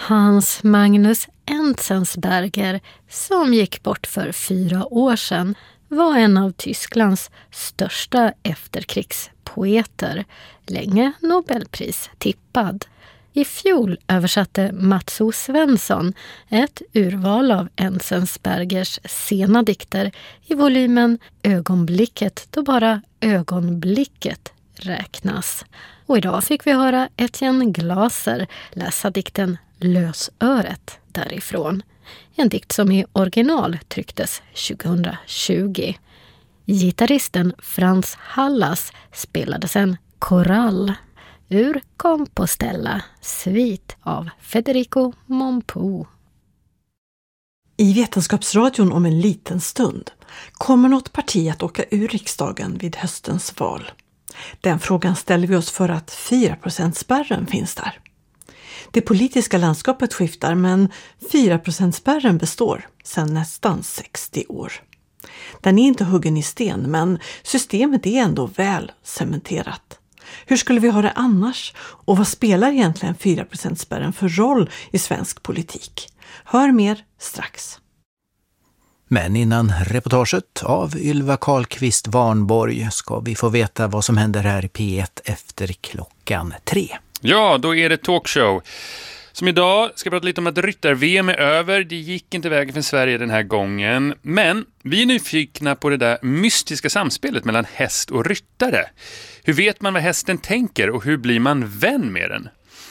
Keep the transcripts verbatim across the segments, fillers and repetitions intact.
Hans Magnus Enzensberger, som gick bort för fyra år sedan, var en av Tysklands största efterkrigspoeter, länge Nobelpris tippad. I fjol översatte Mats O. Svensson ett urval av Enzensbergers sena dikter i volymen Ögonblicket då bara ögonblicket räknas. Och idag fick vi höra Etienne Glaser läsa dikten Lösöret därifrån. En dikt som i original trycktes tjugohundratjugo. Gitarristen Frans Hallas spelade sen korall ur Compostela, svit av Federico Mompou. I Vetenskapsradion om en liten stund kommer något parti att åka ur riksdagen vid höstens val. Den frågan ställer vi oss för att fyra procent-spärren finns där. Det politiska landskapet skiftar, men fyra procent-spärren består sedan nästan sextio år. Den är inte huggen i sten, men systemet är ändå väl cementerat. Hur skulle vi ha det annars? Och vad spelar egentligen fyra procent-spärren för roll i svensk politik? Hör mer strax. Men innan reportaget av Ylva Karlqvist Warnborg ska vi få veta vad som händer här i P ett efter klockan tre. Ja, då är det talkshow. Som idag ska prata lite om att ryttar-V M är över. Det gick inte vägen för Sverige den här gången. Men vi är nyfikna på det där mystiska samspelet mellan häst och ryttare. Hur vet man vad hästen tänker och hur blir man vän med den?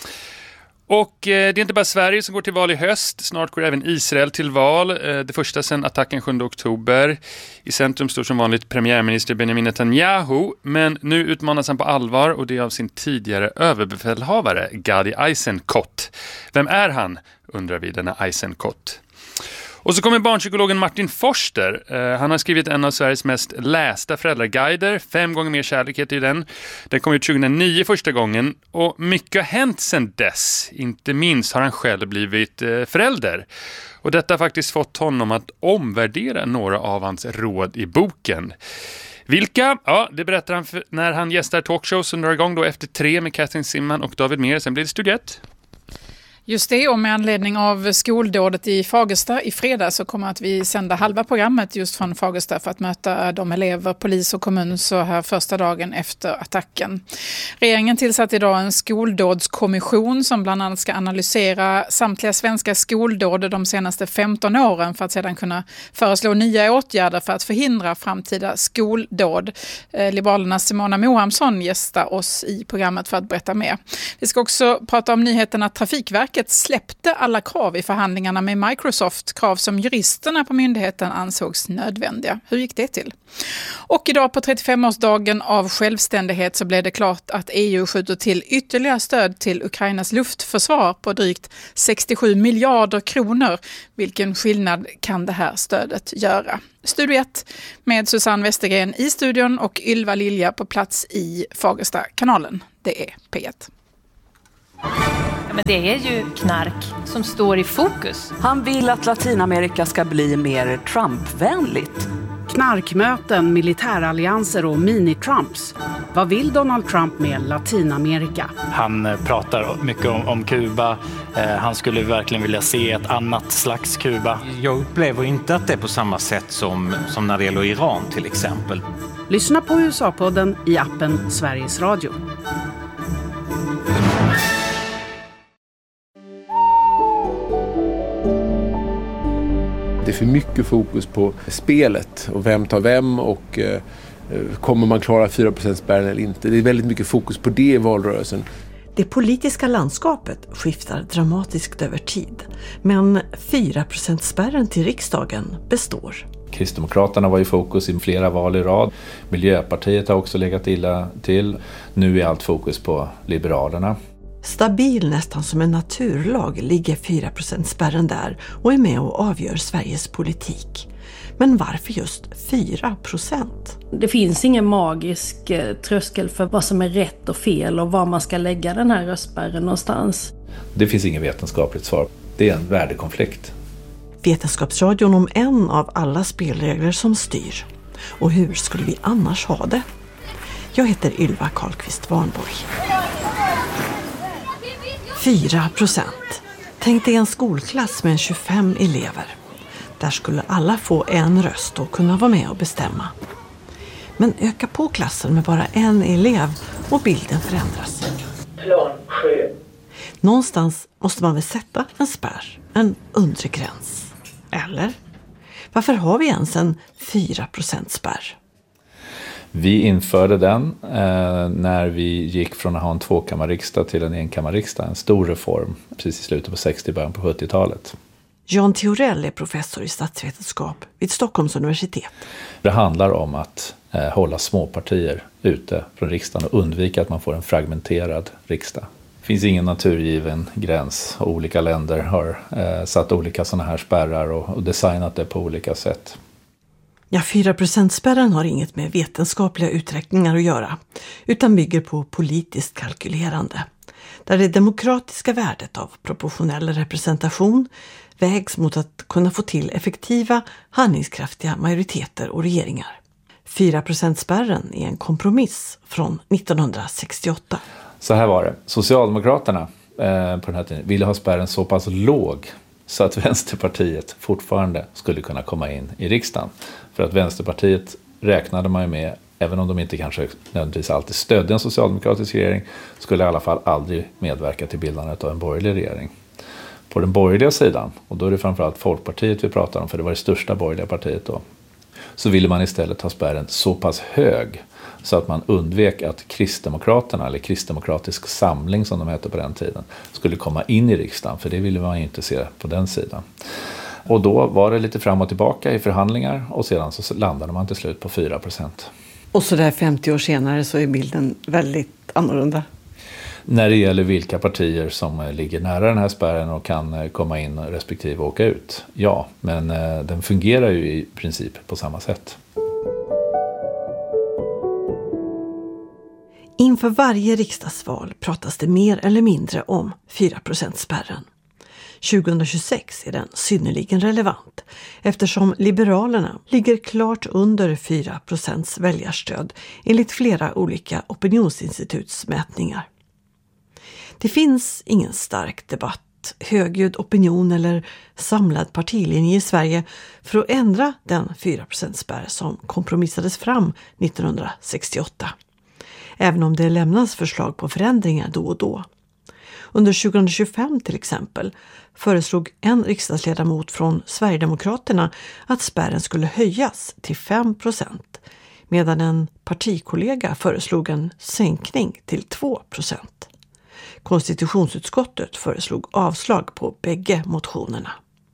Och eh, det är inte bara Sverige som går till val i höst. Snart går även Israel till val. Eh, det första sedan attacken sjunde oktober. I centrum står som vanligt premiärminister Benjamin Netanyahu. Men nu utmanas han på allvar och det är av sin tidigare överbefälhavare Gadi Eisenkot. Vem är han, undrar vi, denna Eisenkot. Och så kommer barnpsykologen Martin Forster. Uh, han har skrivit en av Sveriges mest lästa föräldraguider. Fem gånger mer kärlek heter den. Den kom ut tjugohundranio första gången. Och mycket har hänt sedan dess. Inte minst har han själv blivit uh, förälder. Och detta har faktiskt fått honom att omvärdera några av hans råd i boken. Vilka? Ja, det berättar han för, när han gästar talkshows som drar igång då efter tre med Katrin Simman och David Mer. Sen blir det studiet. Just det, och med anledning av skoldådet i Fagersta i fredag så kommer att vi sända halva programmet just från Fagersta för att möta de elever, polis och kommun så här första dagen efter attacken. Regeringen tillsatte idag en skoldådskommission som bland annat ska analysera samtliga svenska skoldåd de senaste femton åren för att sedan kunna föreslå nya åtgärder för att förhindra framtida skoldåd. Liberalernas Simona Mohamsson gästar oss i programmet för att berätta mer. Vi ska också prata om nyheten att Trafikverket släppte alla krav i förhandlingarna med Microsoft, krav som juristerna på myndigheten ansågs nödvändiga. Hur gick det till? Och idag på trettiofemårsdagen av självständighet så blev det klart att E U skjuter till ytterligare stöd till Ukrainas luftförsvar på drygt sextiosju miljarder kronor. Vilken skillnad kan det här stödet göra? Studio ett med Susanne Westergren i studion och Ylva Lilja på plats i Fagersta-kanalen. Det är P ett. Men det är ju knark som står i fokus. Han vill att Latinamerika ska bli mer Trump-vänligt. Knarkmöten, militärallianser och mini-Trumps. Vad vill Donald Trump med Latinamerika? Han pratar mycket om, om Kuba. Eh, han skulle verkligen vilja se ett annat slags Kuba. Jag upplever inte att det är på samma sätt som, som när det gäller Iran till exempel. Lyssna på U S A-podden i appen Sveriges Radio. Det är för mycket fokus på spelet och vem tar vem och eh, kommer man klara fyra procent-spärren eller inte. Det är väldigt mycket fokus på det i valrörelsen. Det politiska landskapet skiftar dramatiskt över tid, men fyra procent-spärren till riksdagen består. Kristdemokraterna var i fokus i flera val i rad. Miljöpartiet har också legat illa till. Nu är allt fokus på Liberalerna. Stabil nästan som en naturlag ligger fyra procent-spärren där och är med och avgör Sveriges politik. Men varför just fyra procent? Det finns ingen magisk eh, tröskel för vad som är rätt och fel och var man ska lägga den här röstspärren någonstans. Det finns inget vetenskapligt svar. Det är en värdekonflikt. Vetenskapsradion om en av alla spelregler som styr. Och hur skulle vi annars ha det? Jag heter Ylva Karlqvist Warnborg. fyra procent. Tänk dig en skolklass med tjugofem elever. Där skulle alla få en röst och kunna vara med och bestämma. Men öka på klassen med bara en elev och bilden förändras. Plan sju. Någonstans måste man väl sätta en spärr, en undre gräns. Eller? Varför har vi ens en fyra procent spärr? Vi införde den eh, när vi gick från att ha en tvåkammarriksdag till en enkammarriksdag. En stor reform precis i slutet på sextio- början på sjuttiotalet. Jan Theorell är professor i statsvetenskap vid Stockholms universitet. Det handlar om att eh, hålla småpartier ute från riksdagen och undvika att man får en fragmenterad riksdag. Det finns ingen naturgiven gräns och olika länder har eh, satt olika sådana här spärrar och, och designat det på olika sätt. Ja, fyra procent-spärren har inget med vetenskapliga uträkningar att göra utan bygger på politiskt kalkylerande. Där det demokratiska värdet av proportionell representation vägs mot att kunna få till effektiva, handlingskraftiga majoriteter och regeringar. fyra procent-spärren är en kompromiss från nittonhundrasextioåtta. Så här var det. Socialdemokraterna eh, på den här tiden ville ha spärren så pass låg så att Vänsterpartiet fortfarande skulle kunna komma in i riksdagen. För att Vänsterpartiet räknade man ju med, även om de inte kanske nödvändigtvis alltid stödde en socialdemokratisk regering, skulle i alla fall aldrig medverka till bildandet av en borgerlig regering. På den borgerliga sidan, och då är det framförallt Folkpartiet vi pratar om, för det var det största borgerliga partiet då, så ville man istället ha spärren så pass hög så att man undvek att Kristdemokraterna, eller Kristdemokratisk samling som de hette på den tiden, skulle komma in i riksdagen, för det ville man ju inte se på den sidan. Och då var det lite fram och tillbaka i förhandlingar och sedan så landade man till slut på fyra procent. Och så där femtio år senare så är bilden väldigt annorlunda. När det gäller vilka partier som ligger nära den här spärren och kan komma in respektive åka ut. Ja, men den fungerar ju i princip på samma sätt. Inför varje riksdagsval pratas det mer eller mindre om fyra procent-spärren. tjugohundratjugosex är den synnerligen relevant eftersom Liberalerna ligger klart under fyra procents väljarstöd enligt flera olika opinionsinstituts mätningar. Det finns ingen stark debatt, högljudd opinion eller samlad partilinje i Sverige för att ändra den fyra procent-spärr som kompromissades fram nittonhundrasextioåtta. Även om det lämnas förslag på förändringar då och då. Under tjugohundratjugofem till exempel föreslog en riksdagsledamot från Sverigedemokraterna att spärren skulle höjas till fem procent medan en partikollega föreslog en sänkning till två procent. Konstitutionsutskottet föreslog avslag på bägge motionerna.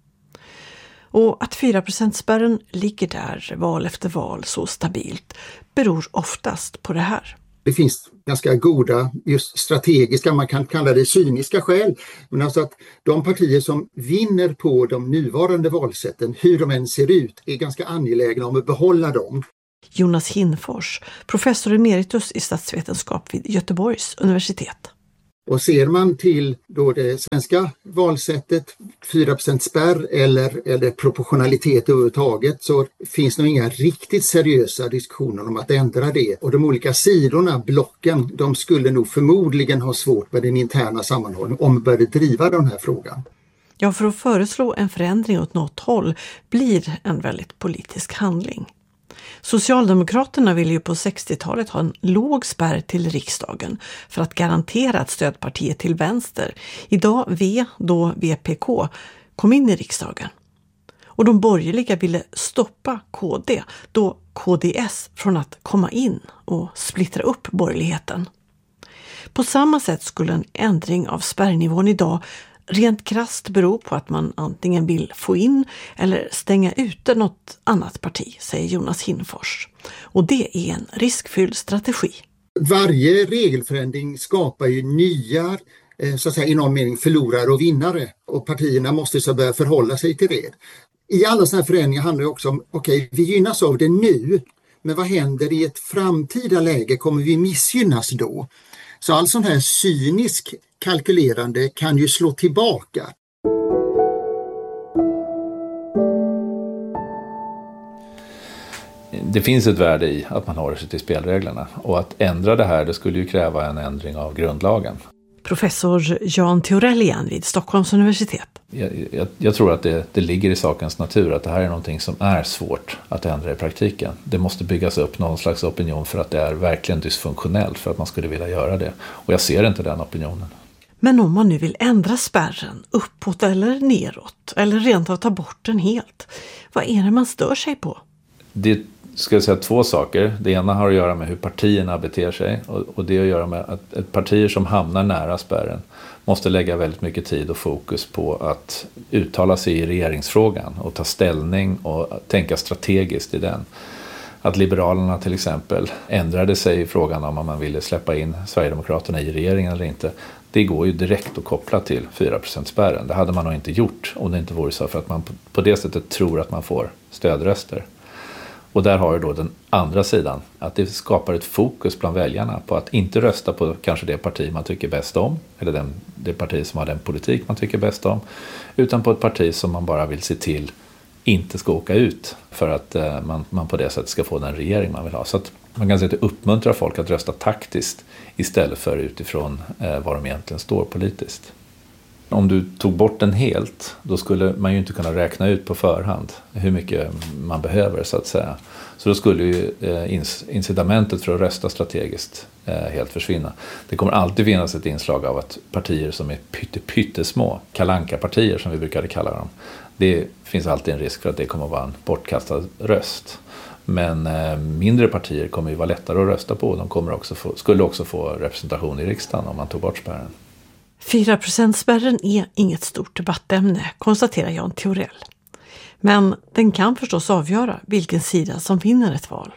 Och att fyra procent-spärren ligger där val efter val så stabilt beror oftast på det här. Det finns ganska goda, just strategiska, man kan kalla det cyniska skäl. Men alltså att de partier som vinner på de nuvarande valsätten, hur de än ser ut, är ganska angelägna om att behålla dem. Jonas Hinfors, professor emeritus i statsvetenskap vid Göteborgs universitet. Och ser man till då det svenska valsättet, fyra procent spärr eller, eller proportionalitet överhuvudtaget, så finns det nog inga riktigt seriösa diskussioner om att ändra det. Och de olika sidorna, blocken, de skulle nog förmodligen ha svårt med den interna sammanhållningen om man började driva den här frågan. Ja, för att föreslå en förändring åt något håll blir en väldigt politisk handling. Socialdemokraterna ville ju på sextiotalet ha en låg spärr till riksdagen för att garantera att stödpartiet till vänster, idag V, då V P K, kom in i riksdagen. Och de borgerliga ville stoppa K D, då K D S, från att komma in och splittra upp borgerligheten. På samma sätt skulle en ändring av spärrnivån idag rent krasst beror på att man antingen vill få in eller stänga ute något annat parti, säger Jonas Hinfors. Och det är en riskfylld strategi. Varje regelförändring skapar ju nya, så att säga, i någon mening förlorare och vinnare. Och partierna måste så börja förhålla sig till det. I alla sådana här förändringar handlar det också om, okej, okay, vi gynnas av det nu. Men vad händer i ett framtida läge? Kommer vi missgynnas då? Så all sån här cynisk kalkylerande kan ju slå tillbaka. Det finns ett värde i att man håller sig till spelreglerna. Och att ändra det här, det skulle ju kräva en ändring av grundlagen. Professor Jan Theorell igen vid Stockholms universitet. Jag, jag, jag tror att det, det ligger i sakens natur att det här är någonting som är svårt att ändra i praktiken. Det måste byggas upp någon slags opinion för att det är verkligen dysfunktionellt för att man skulle vilja göra det. Och jag ser inte den opinionen. Men om man nu vill ändra spärren uppåt eller neråt eller rent av ta bort den helt, vad är det man stör sig på? Det ska jag säga två saker. Det ena har att göra med hur partierna beter sig och, och det har att göra med att ett partier som hamnar nära spärren måste lägga väldigt mycket tid och fokus på att uttala sig i regeringsfrågan och ta ställning och tänka strategiskt i den. Att Liberalerna till exempel ändrade sig i frågan om man ville släppa in Sverigedemokraterna i regeringen eller inte. Det går ju direkt att koppla till fyra procent-spärren. Det hade man nog inte gjort om det inte vore så för att man på det sättet tror att man får stödröster. Och där har du då den andra sidan, att det skapar ett fokus bland väljarna på att inte rösta på kanske det parti man tycker bäst om, eller den, det parti som har den politik man tycker bäst om, utan på ett parti som man bara vill se till inte ska åka ut för att eh, man, man på det sättet ska få den regering man vill ha. Så att man kan säga att det uppmuntrar folk att rösta taktiskt istället för utifrån eh, vad de egentligen står politiskt. Om du tog bort den helt, då skulle man ju inte kunna räkna ut på förhand hur mycket man behöver så att säga. Så då skulle ju eh, incitamentet för att rösta strategiskt eh, helt försvinna. Det kommer alltid finnas ett inslag av att partier som är pytte, pyttesmå, kalanka-partier som vi brukade kalla dem, det finns alltid en risk för att det kommer att vara en bortkastad röst. Men eh, mindre partier kommer ju vara lättare att rösta på och de kommer också få, skulle också få representation i riksdagen om man tog bort spärren. fyra procent-spärren är inget stort debattämne, konstaterar Jan Theorell. Men den kan förstås avgöra vilken sida som vinner ett val.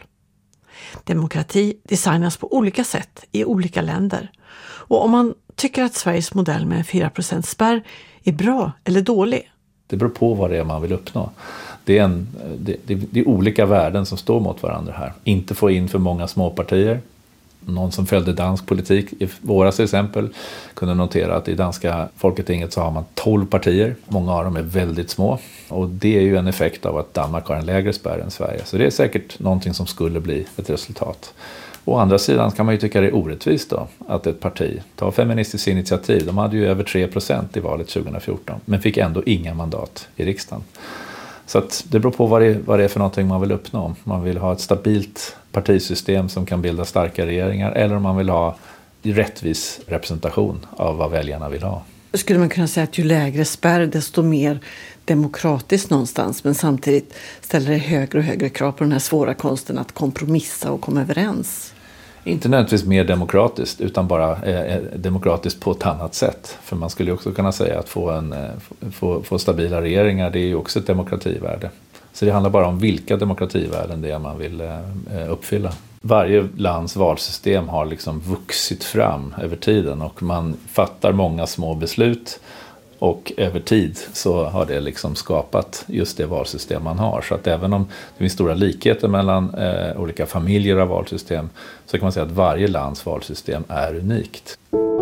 Demokrati designas på olika sätt i olika länder. Och om man tycker att Sveriges modell med en fyra procent-spärr är bra eller dålig. Det beror på vad det är man vill uppnå. Det är, en, det, det, det är olika värden som står mot varandra här. Inte få in för många småpartier. Någon som följde dansk politik i våras till exempel kunde notera att i danska Folketinget så har man tolv partier. Många av dem är väldigt små. Och det är ju en effekt av att Danmark har en lägre spärr än Sverige. Så det är säkert någonting som skulle bli ett resultat. Å andra sidan kan man ju tycka det är orättvist då att ett parti tar Feministiskt initiativ. De hade ju över tre procent i valet tjugo fjorton men fick ändå inga mandat i riksdagen. Så att det beror på vad det, vad det är för någonting man vill uppnå. Man vill ha ett stabilt partisystem som kan bilda starka regeringar eller om man vill ha rättvis representation av vad väljarna vill ha. Skulle man kunna säga att ju lägre spärr desto mer demokratiskt någonstans men samtidigt ställer det högre och högre krav på den här svåra konsten att kompromissa och komma överens? Inte nödvändigtvis mer demokratiskt utan bara eh, demokratiskt på ett annat sätt. För man skulle också kunna säga att få, en, eh, få, få stabila regeringar det är ju också ett demokrativärde. Så det handlar bara om vilka demokrativärden det är man vill eh, uppfylla. Varje lands valsystem har liksom vuxit fram över tiden och man fattar många små beslut. Och över tid så har det liksom skapat just det valsystem man har. Så att även om det finns stora likheter mellan eh, olika familjer av valsystem så kan man säga att varje lands valsystem är unikt.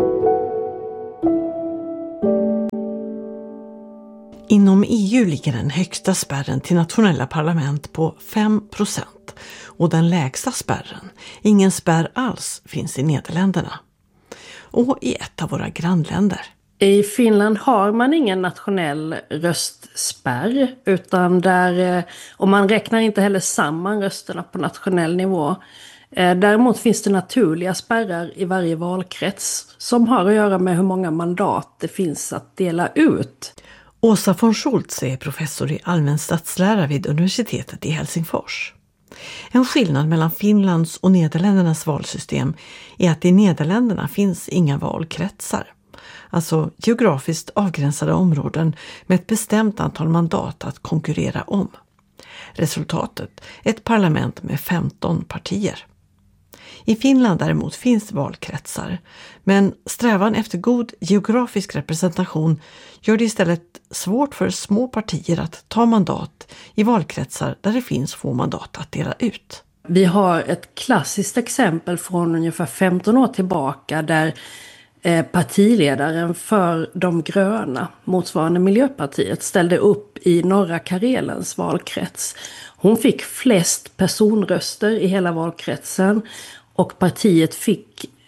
Inom E U ligger den högsta spärren till nationella parlament på fem procent och den lägsta spärren, ingen spärr alls, finns i Nederländerna. Och i ett av våra grannländer. I Finland har man ingen nationell röstspärr utan där, och man räknar inte heller samman rösterna på nationell nivå. Däremot finns det naturliga spärrar i varje valkrets som har att göra med hur många mandat det finns att dela ut. Åsa von Schultz är professor i allmän statslära vid universitetet i Helsingfors. En skillnad mellan Finlands och Nederländernas valsystem är att i Nederländerna finns inga valkretsar. Alltså geografiskt avgränsade områden med ett bestämt antal mandat att konkurrera om. Resultatet, ett parlament med femton partier. I Finland däremot finns valkretsar, men strävan efter god geografisk representation gör det istället svårt för små partier att ta mandat i valkretsar där det finns få mandat att dela ut. Vi har ett klassiskt exempel från ungefär femton år tillbaka där partiledaren för de gröna, motsvarande Miljöpartiet, ställde upp i norra Karelens valkrets. Hon fick flest personröster i hela valkretsen och partiet fick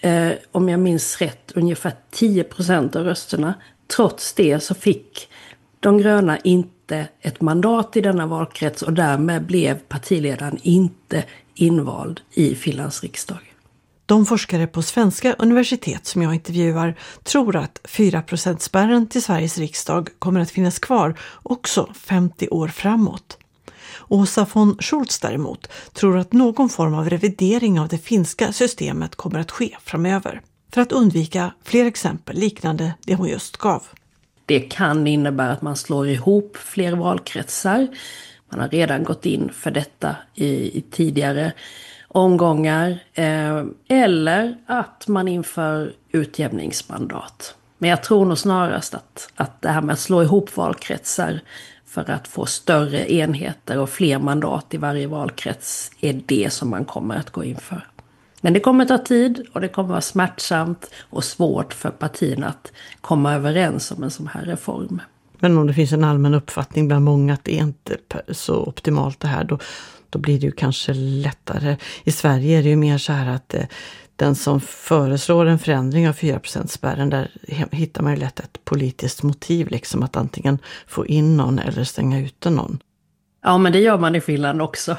eh, om jag minns rätt, ungefär tio procent av rösterna. Trots det så fick de gröna inte ett mandat i denna valkrets och därmed blev partiledaren inte invald i Finlands riksdag. De forskare på svenska universitet som jag intervjuar tror att fyra procent-spärren till Sveriges riksdag kommer att finnas kvar också femtio år framåt. Åsa von Schultz däremot tror att någon form av revidering av det finska systemet kommer att ske framöver för att undvika fler exempel liknande det hon just gav. Det kan innebära att man slår ihop fler valkretsar. Man har redan gått in för detta i, i tidigare omgångar. Eh, eller att man inför utjämningsmandat. Men jag tror nog snarast att, att det här med att slå ihop valkretsar för att få större enheter och fler mandat i varje valkrets är det som man kommer att gå in för. Men det kommer ta tid och det kommer vara smärtsamt och svårt för partierna att komma överens om en sån här reform. Men om det finns en allmän uppfattning bland många att det är inte så optimalt det här, då, då blir det ju kanske lättare. I Sverige är det ju mer så här att eh, den som föreslår en förändring av fyra procent-spärren, där hittar man ju lätt ett politiskt motiv, liksom att antingen få in någon eller stänga ute någon. Ja, men det gör man i Finland också.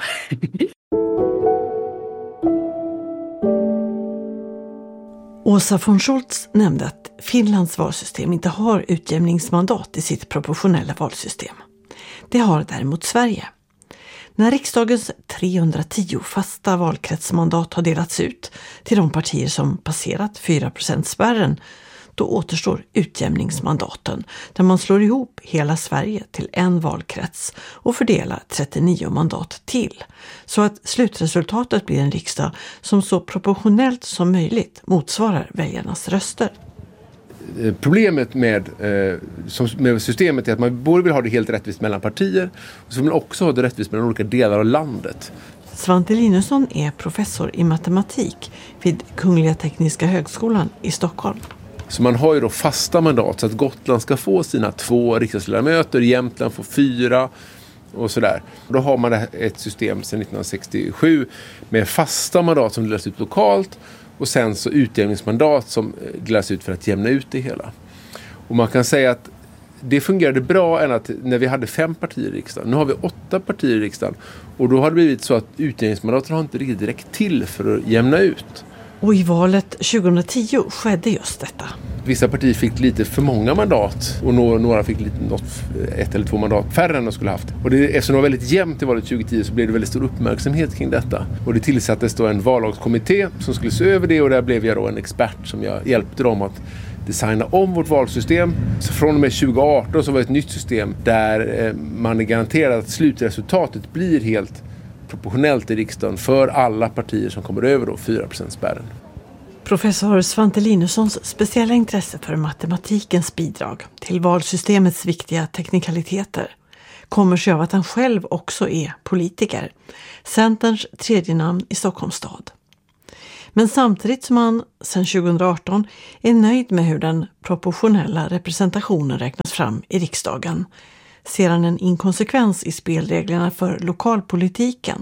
Åsa von Schultz nämnde att Finlands valsystem inte har utjämningsmandat i sitt proportionella valsystem. Det har däremot Sverige. När riksdagens trehundratio fasta valkretsmandat har delats ut till de partier som passerat fyra procent-spärren, då återstår utjämningsmandaten där man slår ihop hela Sverige till en valkrets och fördelar trettionio mandat till. Så att slutresultatet blir en riksdag som så proportionellt som möjligt motsvarar väljarnas röster. Problemet med, eh, som, med systemet är att man både vill ha det helt rättvist mellan partier och så vill man också ha det rättvist mellan olika delar av landet. Svante Linusson är professor i matematik vid Kungliga Tekniska högskolan i Stockholm. Så man har ju då fasta mandat så att Gotland ska få sina två riksdagsledamöter, Jämtland får fyra och sådär. Då har man ett system sedan nittonhundrasextiosju med fasta mandat som delas ut lokalt och sen så utjämningsmandat som delas ut för att jämna ut det hela. Och man kan säga att det fungerade bra än att när vi hade fem partier i riksdagen. Nu har vi åtta partier i riksdagen och då har det blivit så att utjämningsmandaten har inte riktigt räckt till för att jämna ut. Och i valet tjugohundratio skedde just detta. Vissa partier fick lite för många mandat och några fick lite, något, ett eller två mandat färre än de skulle haft. Och det, eftersom det var väldigt jämnt i valet tjugohundratio så blev det väldigt stor uppmärksamhet kring detta. Och det tillsattes då en vallagskommitté som skulle se över det och där blev jag då en expert som jag hjälpte dem att designa om vårt valsystem. Så från och med tjugoarton så var det ett nytt system där man är garanterad att slutresultatet blir helt proportionellt i riksdagen för alla partier som kommer över då fyra procent-spärren. Professor Svante Linussons speciella intresse för matematikens bidrag till valsystemets viktiga teknikaliteter kommer sig av att han själv också är politiker, Centerns tredje namn i Stockholms stad. Men samtidigt som han sedan tjugohundraarton är nöjd med hur den proportionella representationen räknas fram i riksdagen, ser han en inkonsekvens i spelreglerna för lokalpolitiken.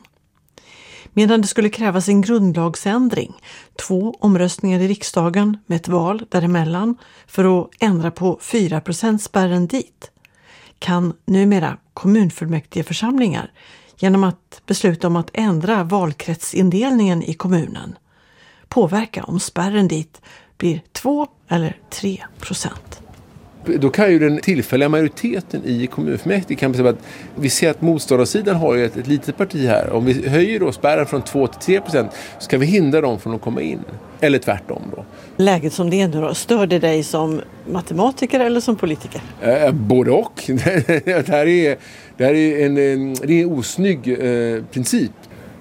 Medan det skulle krävas en grundlagsändring, två omröstningar i riksdagen med ett val däremellan för att ändra på fyra procent-spärren dit, kan numera kommunfullmäktigeförsamlingar genom att besluta om att ändra valkretsindelningen i kommunen påverka om spärren dit blir två eller tre procent. Då kan ju den tillfälliga majoriteten i kommunfullmäktige kan säga att vi ser att motståndarsidan har ju ett, ett litet parti här. Om vi höjer då spärren från två till tre procent så ska vi hindra dem från att komma in. Eller tvärtom då. Läget som det är nu då, stör det dig som matematiker eller som politiker? Eh, både och. det här är, det här är en, en, det är en osnygg eh, princip.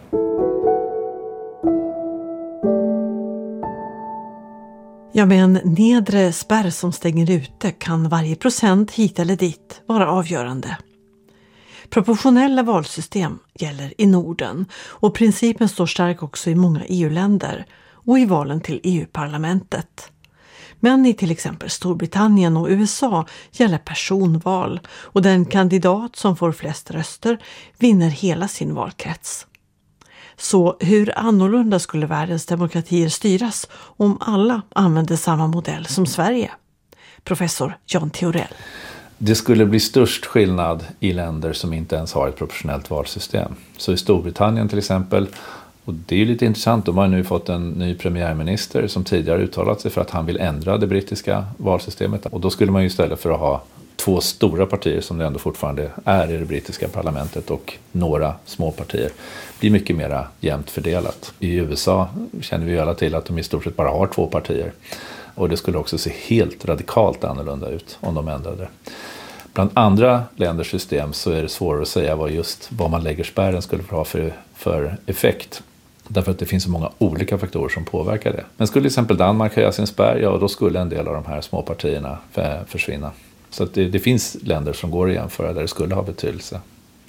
Ja, med en nedre spärr som stänger ute kan varje procent hit eller dit vara avgörande. Proportionella valsystem gäller i Norden och principen står stark också i många E U-länder och i valen till E U-parlamentet. Men i till exempel Storbritannien och U S A gäller personval och den kandidat som får flest röster vinner hela sin valkrets. Så hur annorlunda skulle världens demokratier styras om alla använde samma modell som Sverige? Professor Jan Theorell. Det skulle bli störst skillnad i länder som inte ens har ett proportionellt valsystem. Så i Storbritannien till exempel, och det är ju lite intressant, de har nu fått en ny premiärminister som tidigare uttalat sig för att han vill ändra det brittiska valsystemet. Och då skulle man ju istället för att ha två stora partier som det ändå fortfarande är i det brittiska parlamentet och några små partier, blir mycket mer jämnt fördelat. I U S A känner vi ju alla till att de i stort sett bara har två partier. Och det skulle också se helt radikalt annorlunda ut om de ändrade. Bland andra länders system så är det svårare att säga vad just vad man lägger spärren skulle ha för, för effekt. Därför att det finns så många olika faktorer som påverkar det. Men skulle till exempel Danmark höja sin spärr, ja då skulle en del av de här små partierna försvinna. Så att det, det finns länder som går att jämföra där det skulle ha betydelse.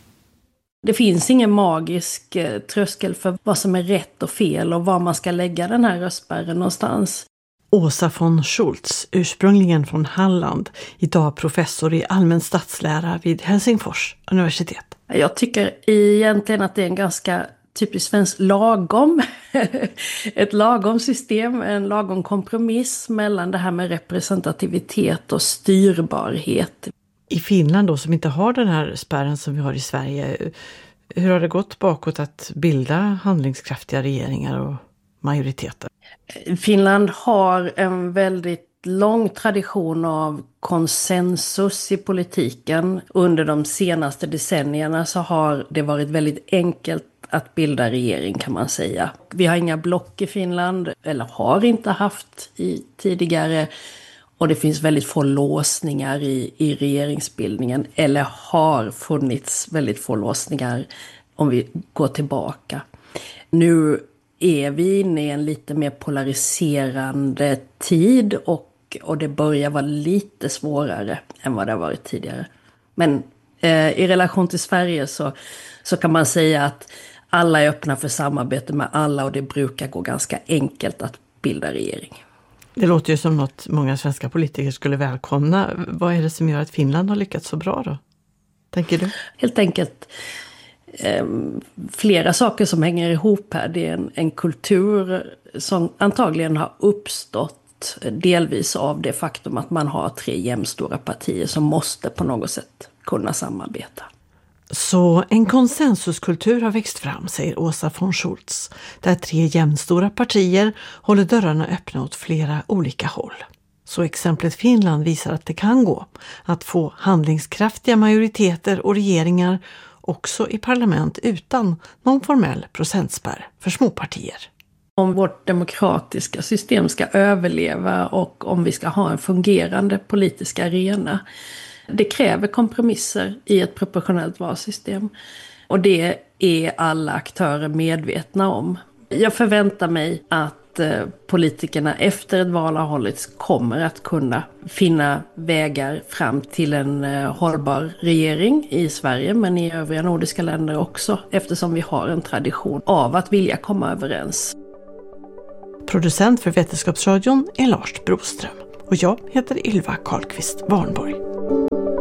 Det finns ingen magisk eh, tröskel för vad som är rätt och fel och var man ska lägga den här röstspärren någonstans. Åsa von Schultz, ursprungligen från Halland, idag professor i allmän statslära vid Helsingfors universitet. Jag tycker egentligen att det är en ganska typiskt svensk lagom. Ett lagom system, en lagom kompromiss mellan det här med representativitet och styrbarhet. I Finland då, som inte har den här spärren som vi har i Sverige, hur har det gått bakåt att bilda handlingskraftiga regeringar och majoriteter? Finland har en väldigt lång tradition av konsensus i politiken. Under de senaste decennierna så har det varit väldigt enkelt att bilda regering, kan man säga. Vi har inga block i Finland, eller har inte haft i tidigare. Och det finns väldigt få låsningar i, i regeringsbildningen, eller har funnits väldigt få låsningar om vi går tillbaka. Nu är vi inne i en lite mer polariserande tid och, och det börjar vara lite svårare än vad det har varit tidigare. Men eh, i relation till Sverige så, så kan man säga att alla är öppna för samarbete med alla och det brukar gå ganska enkelt att bilda regering. Det låter ju som något många svenska politiker skulle välkomna. Vad är det som gör att Finland har lyckats så bra då? Tänker du? Helt enkelt eh, flera saker som hänger ihop här. Det är en, en kultur som antagligen har uppstått delvis av det faktum att man har tre jämnstora partier som måste på något sätt kunna samarbeta. Så en konsensuskultur har växt fram, säger Åsa von Schultz, där tre jämnstora partier håller dörrarna öppna åt flera olika håll. Så exemplet Finland visar att det kan gå att få handlingskraftiga majoriteter och regeringar också i parlament utan någon formell procentspärr för småpartier. Om vårt demokratiska system ska överleva och om vi ska ha en fungerande politisk arena, det kräver kompromisser i ett proportionellt valsystem. Och det är alla aktörer medvetna om. Jag förväntar mig att politikerna efter ett val har hållits kommer att kunna finna vägar fram till en hållbar regering i Sverige men i övriga nordiska länder också, eftersom vi har en tradition av att vilja komma överens. Producent för Vetenskapsradion är Lars Broström och jag heter Ylva Karlqvist Warnborg.